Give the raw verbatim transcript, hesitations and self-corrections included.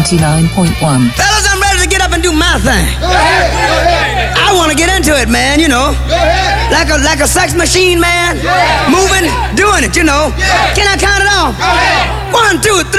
ninety-nine point one. Fellas, I'm ready to get up and do my thing. Go ahead, go ahead. I want to get into it, man, you know. Go ahead. Like a like a sex machine, man. Yeah. Moving, doing it, you know. Yeah. Can I count it off? Go ahead. One, two, three.